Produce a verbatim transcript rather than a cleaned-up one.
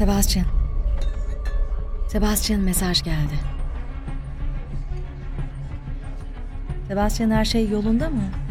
Sebastian. Sebastian, mesaj geldi. Sebastian, her şey yolunda mı?